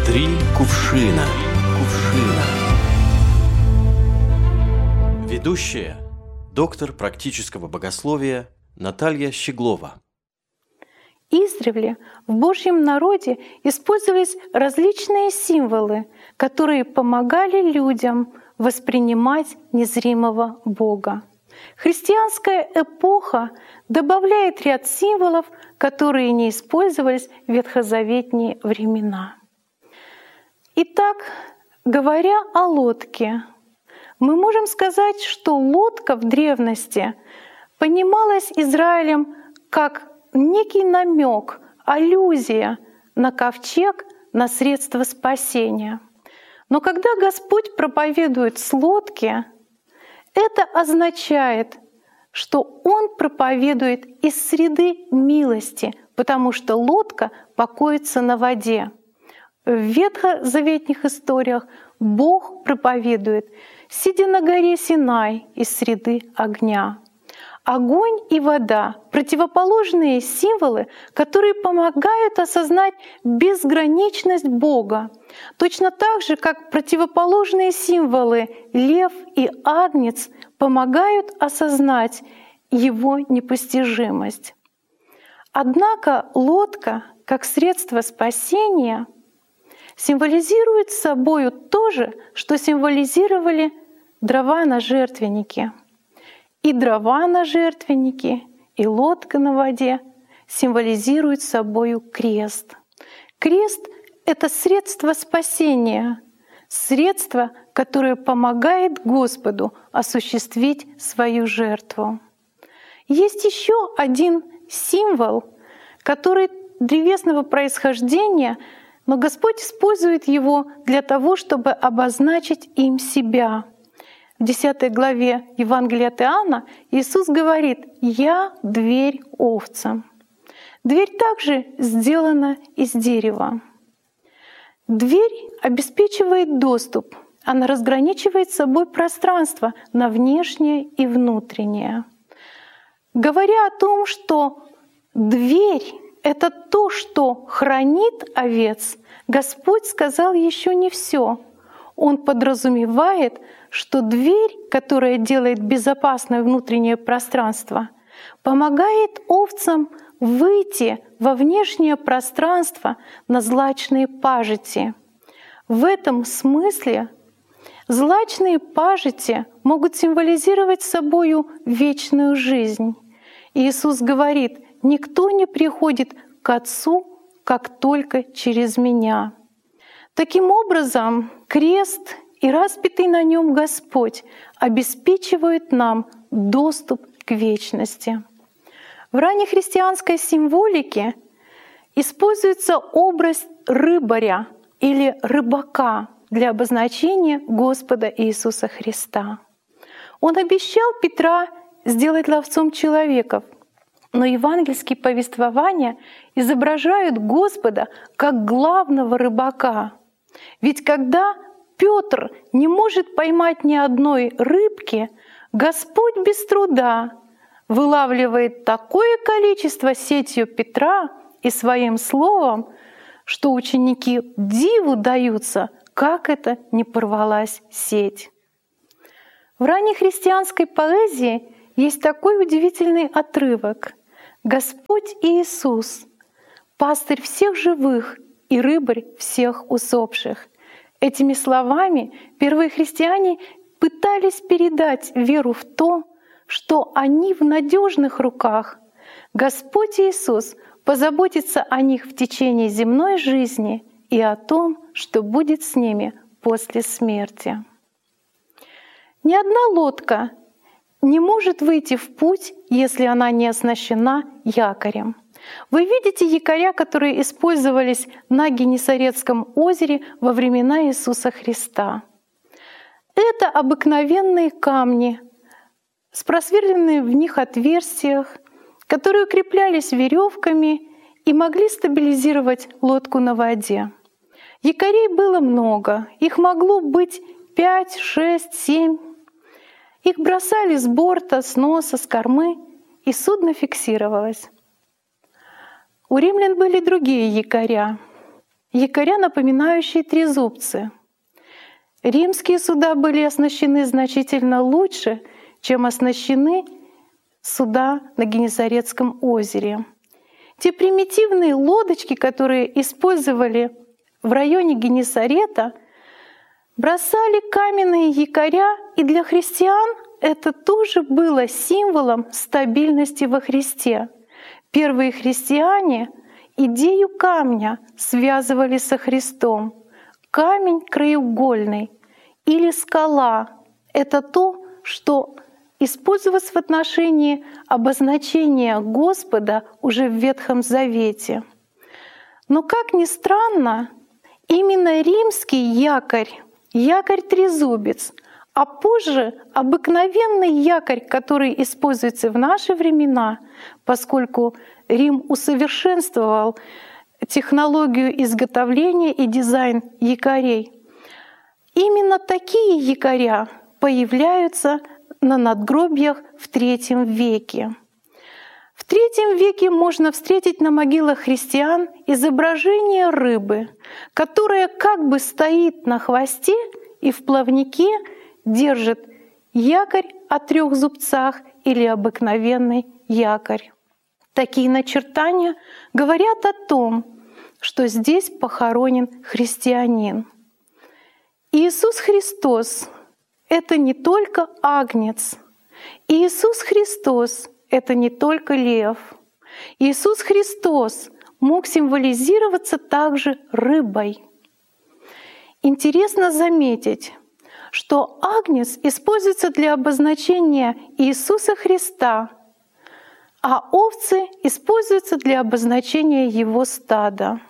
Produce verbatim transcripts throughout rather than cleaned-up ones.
Три кувшина. Кувшина. Ведущая, доктор практического богословия Наталья Щеглова. Издревле в Божьем народе использовались различные символы, которые помогали людям воспринимать незримого Бога. Христианская эпоха добавляет ряд символов, которые не использовались в ветхозаветные времена. Итак, говоря о лодке, мы можем сказать, что лодка в древности понималась Израилем как некий намек, аллюзия на ковчег, на средство спасения. Но когда Господь проповедует с лодки, это означает, что Он проповедует из среды милости, потому что лодка покоится на воде. В ветхозаветных историях Бог проповедует, сидя на горе Синай из среды огня. Огонь и вода — противоположные символы, которые помогают осознать безграничность Бога. Точно так же, как противоположные символы лев и агнец помогают осознать Его непостижимость. Однако лодка, как средство спасения, символизирует собою то же, что символизировали дрова на жертвеннике. И дрова на жертвеннике, и лодка на воде символизируют собою крест. Крест — это средство спасения, средство, которое помогает Господу осуществить свою жертву. Есть еще один символ, который древесного происхождения, но Господь использует его для того, чтобы обозначить им себя. В десятой главе Евангелия от Иоанна Иисус говорит: «Я дверь овцам». Дверь также сделана из дерева. Дверь обеспечивает доступ, она разграничивает собой пространство на внешнее и внутреннее. Говоря о том, что дверь — это то, что хранит овец, Господь сказал еще не все. Он подразумевает, что дверь, которая делает безопасное внутреннее пространство, помогает овцам выйти во внешнее пространство на злачные пажити. В этом смысле злачные пажити могут символизировать собою вечную жизнь. Иисус говорит: «Никто не приходит к Отцу, как только через Меня». Таким образом, крест и распятый на нем Господь обеспечивают нам доступ к вечности. В раннехристианской символике используется образ рыбаря или рыбака для обозначения Господа Иисуса Христа. Он обещал Петра сделать ловцом человеков, но евангельские повествования изображают Господа как главного рыбака. Ведь когда Петр не может поймать ни одной рыбки, Господь без труда вылавливает такое количество сетью Петра и своим словом, что ученики диву даются, как это не порвалась сеть. В раннехристианской поэзии есть такой удивительный отрывок: «Господь Иисус, пастырь всех живых и рыбарь всех усопших». Этими словами первые христиане пытались передать веру в то, что они в надежных руках. Господь Иисус позаботится о них в течение земной жизни и о том, что будет с ними после смерти. Ни одна лодка не может выйти в путь, если она не оснащена якорем. Вы видите якоря, которые использовались на Генесарецком озере во времена Иисуса Христа. Это обыкновенные камни с просверленными в них отверстиях, которые укреплялись веревками и могли стабилизировать лодку на воде. Якорей было много, их могло быть пять, шесть, семь. Их бросали с борта, с носа, с кормы, и судно фиксировалось. У римлян были другие якоря. якоря, напоминающие трезубцы. Римские суда были оснащены значительно лучше, чем оснащены суда на Генесарецком озере. Те примитивные лодочки, которые использовали в районе Генесарета, бросали каменные якоря, и для христиан это тоже было символом стабильности во Христе. Первые христиане идею камня связывали со Христом. Камень краеугольный или скала — это то, что использовалось в отношении обозначения Господа уже в Ветхом Завете. Но, как ни странно, именно римский якорь, якорь-трезубец, а позже обыкновенный якорь, который используется в наши времена, поскольку Рим усовершенствовал технологию изготовления и дизайн якорей. Именно такие якоря появляются на надгробиях в третьем веке. В третьем веке можно встретить на могилах христиан изображение рыбы, которая как бы стоит на хвосте и в плавнике держит якорь о трех зубцах или обыкновенный якорь. Такие начертания говорят о том, что здесь похоронен христианин. Иисус Христос — это не только агнец. Иисус Христос — это не только лев. Иисус Христос мог символизироваться также рыбой. Интересно заметить, что агнец используется для обозначения Иисуса Христа, а овцы используются для обозначения Его стада.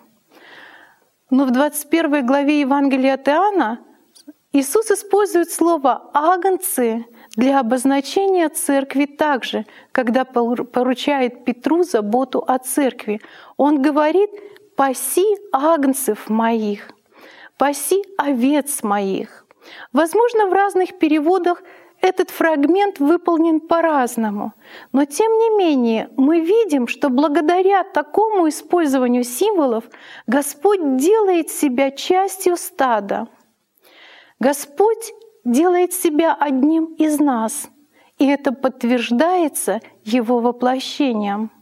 Но в двадцать первой главе Евангелия от Иоанна Иисус использует слово «агнцы» для обозначения церкви также, когда поручает Петру заботу о церкви. Он говорит: «Паси агнцев моих, паси овец моих». Возможно, в разных переводах этот фрагмент выполнен по-разному, но тем не менее мы видим, что благодаря такому использованию символов Господь делает себя частью стада. Господь делает себя одним из нас, и это подтверждается Его воплощением.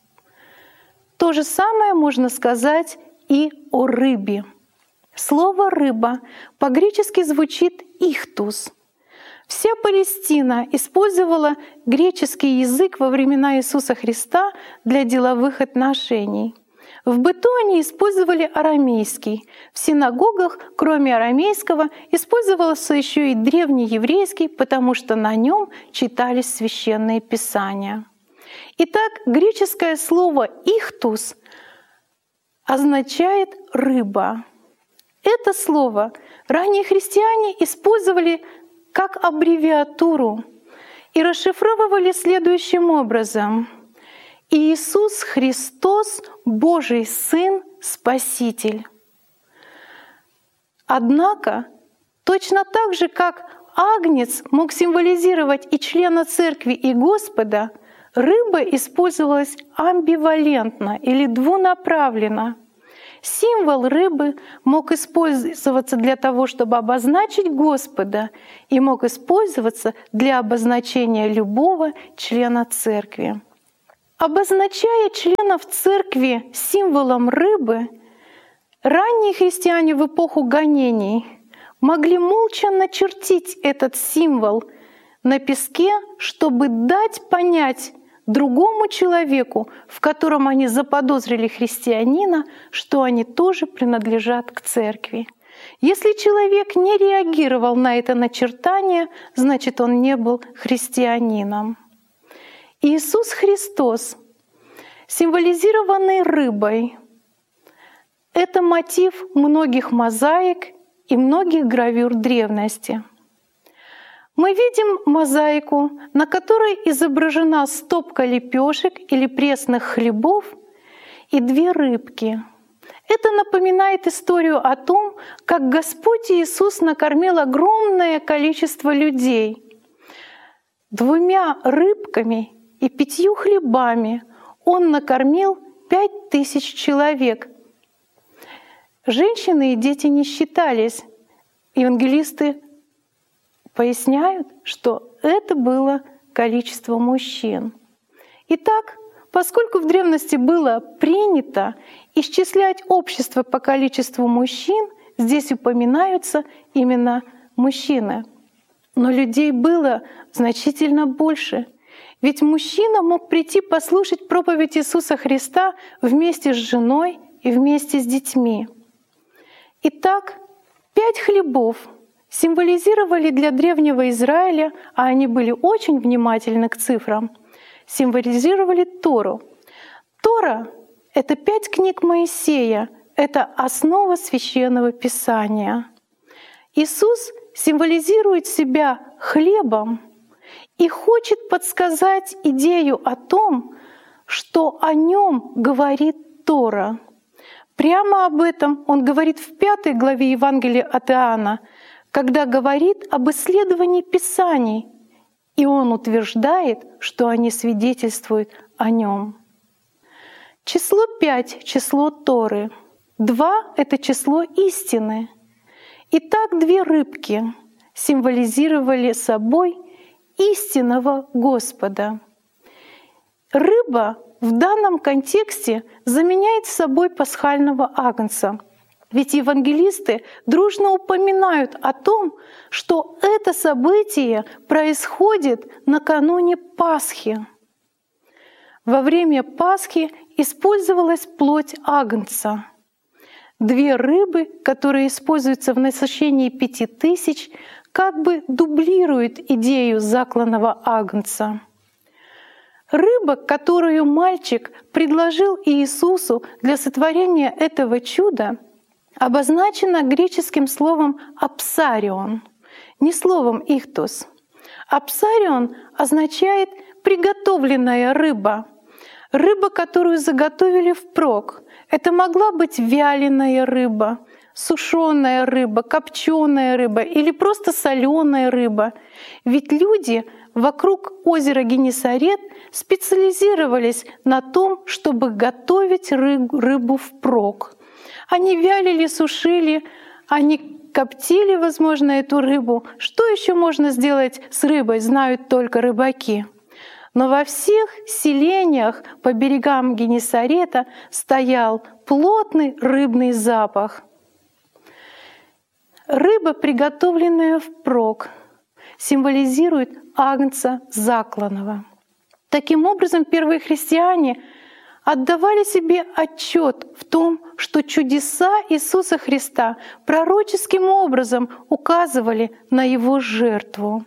То же самое можно сказать и о рыбе. Слово «рыба» по-гречески звучит «ихтус». Вся Палестина использовала греческий язык во времена Иисуса Христа для деловых отношений. В быту они использовали арамейский. В синагогах, кроме арамейского, использовался еще и древнееврейский, потому что на нем читались священные писания. Итак, греческое слово «ихтус» означает «рыба». Это слово ранние христиане использовали как аббревиатуру и расшифровывали следующим образом: «Иисус Христос, Божий Сын, Спаситель». Однако, точно так же, как агнец мог символизировать и члена церкви, и Господа, рыба использовалась амбивалентно или двунаправленно. Символ рыбы мог использоваться для того, чтобы обозначить Господа, и мог использоваться для обозначения любого члена церкви. Обозначая членов церкви символом рыбы, ранние христиане в эпоху гонений могли молча начертить этот символ на песке, чтобы дать понять другому человеку, в котором они заподозрили христианина, что они тоже принадлежат к церкви. Если человек не реагировал на это начертание, значит, он не был христианином. Иисус Христос, символизированный рыбой, это мотив многих мозаик и многих гравюр древности. Мы видим мозаику, на которой изображена стопка лепешек или пресных хлебов и две рыбки. Это напоминает историю о том, как Господь Иисус накормил огромное количество людей. Двумя рыбками и пятью хлебами Он накормил пять тысяч человек. женщины и дети не считались. Евангелисты поясняют, что это было количество мужчин. Итак, поскольку в древности было принято исчислять общество по количеству мужчин, здесь упоминаются именно мужчины. Но людей было значительно больше. Ведь мужчина мог прийти послушать проповедь Иисуса Христа вместе с женой и вместе с детьми. Итак, пять хлебов символизировали для древнего Израиля, а они были очень внимательны к цифрам, символизировали Тору. Тора — это пять книг Моисея, это основа Священного Писания. Иисус символизирует себя хлебом и хочет подсказать идею о том, что о нем говорит Тора. Прямо об этом он говорит в пятой главе Евангелия от Иоанна, когда говорит об исследовании Писаний, и он утверждает, что они свидетельствуют о нем. Число пять — число Торы. Два — это число истины. Итак, две рыбки символизировали собой истинного Господа. Рыба в данном контексте заменяет собой пасхального агнца. Ведь евангелисты дружно упоминают о том, что это событие происходит накануне Пасхи. Во время Пасхи использовалась плоть агнца. Две рыбы, которые используются в насыщении пяти тысяч, как бы дублируют идею закланного агнца. Рыба, которую мальчик предложил Иисусу для сотворения этого чуда, обозначена греческим словом «апсарион», не словом «ихтос». «Апсарион» означает «приготовленная рыба», рыба, которую заготовили впрок. Это могла быть вяленая рыба, сушеная рыба, копченая рыба или просто соленая рыба. Ведь люди вокруг озера Генесарет специализировались на том, чтобы готовить рыбу впрок. Они вялили, сушили, они коптили, возможно, эту рыбу. Что еще можно сделать с рыбой, знают только рыбаки. Но во всех селениях по берегам Генесарета стоял плотный рыбный запах. Рыба, приготовленная впрок, символизирует агнца закланного. Таким образом, первые христиане отдавали себе отчет в том, что чудеса Иисуса Христа пророческим образом указывали на Его жертву.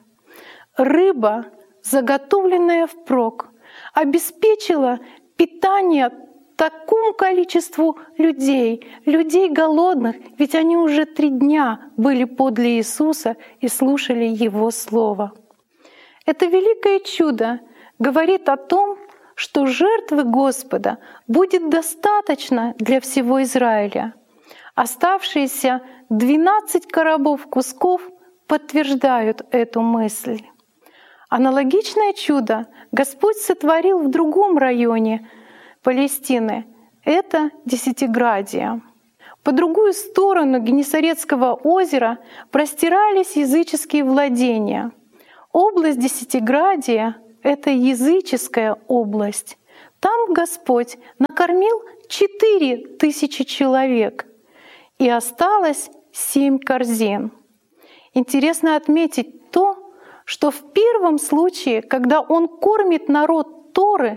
Рыба, заготовленная впрок, обеспечила питание такому количеству людей, людей голодных, ведь они уже три дня были подле Иисуса и слушали Его Слово. Это великое чудо говорит о том, что жертвы Господа будет достаточно для всего Израиля. Оставшиеся двенадцать коробов кусков подтверждают эту мысль. Аналогичное чудо Господь сотворил в другом районе Палестины. Это Десятиградие. По другую сторону Генесаретского озера простирались языческие владения. Область Десятиградия — это языческая область. Там Господь накормил четыре тысячи человек, и осталось семь корзин. Интересно отметить то, что в первом случае, когда Он кормит народ Торы,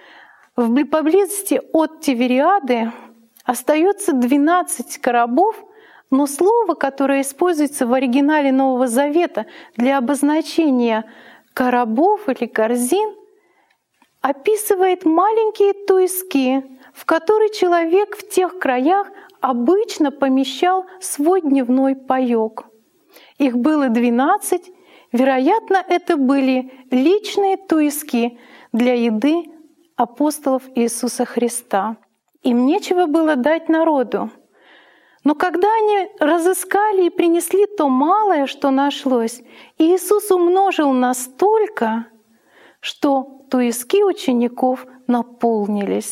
в поблизости от Тивериады остается двенадцать коробов, но слово, которое используется в оригинале Нового Завета для обозначения коробов или корзин, описывает маленькие туиски, в которые человек в тех краях обычно помещал свой дневной паёк. Их было двенадцать, вероятно, это были личные туиски для еды апостолов Иисуса Христа. Им нечего было дать народу. Но когда они разыскали и принесли то малое, что нашлось, Иисус умножил настолько, что туиски учеников наполнились.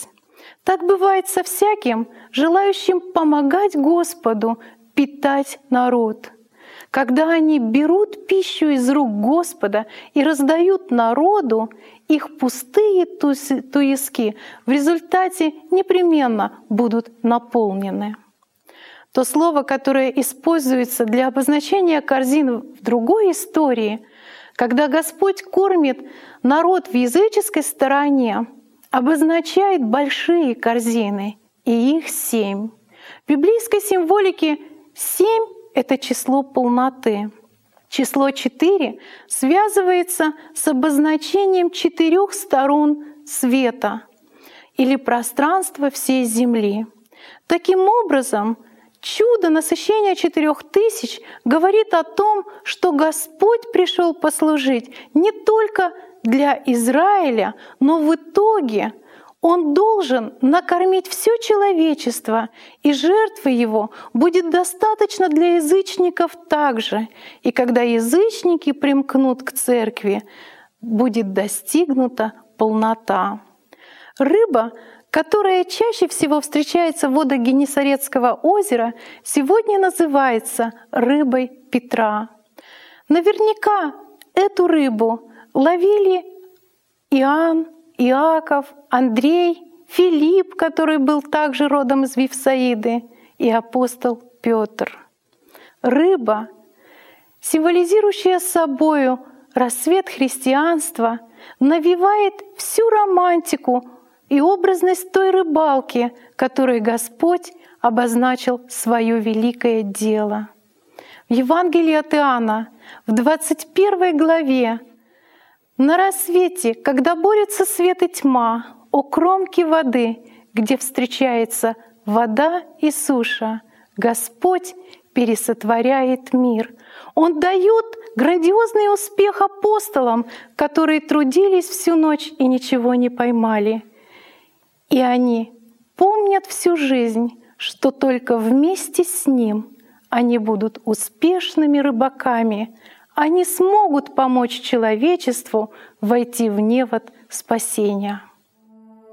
Так бывает со всяким, желающим помогать Господу питать народ. Когда они берут пищу из рук Господа и раздают народу, их пустые туиски в результате непременно будут наполнены. То слово, которое используется для обозначения корзин в другой истории, когда Господь кормит народ в языческой стороне, обозначает большие корзины, и их семь. В библейской символике семь — это число полноты. Число четыре связывается с обозначением четырех сторон света или пространства всей земли. Таким образом, чудо насыщения четырех тысяч говорит о том, что Господь пришел послужить не только для Израиля, но в итоге Он должен накормить все человечество, и жертвы Его будет достаточно для язычников также. И когда язычники примкнут к церкви, будет достигнута полнота. Рыба, которая чаще всего встречается в водах Генесарецкого озера, сегодня называется рыбой Петра. Наверняка эту рыбу ловили Иоанн, Иаков, Андрей, Филипп, который был также родом из Вифсаиды, и апостол Петр. Рыба, символизирующая собою рассвет христианства, навевает всю романтику и образность той рыбалки, которой Господь обозначил свое великое дело. В Евангелии от Иоанна, в двадцать первой главе, на рассвете, когда борются свет и тьма, у кромки воды, где встречается вода и суша, Господь пересотворяет мир. Он дает грандиозный успех апостолам, которые трудились всю ночь и ничего не поймали. И они помнят всю жизнь, что только вместе с Ним они будут успешными рыбаками. Они смогут помочь человечеству войти в невод спасения.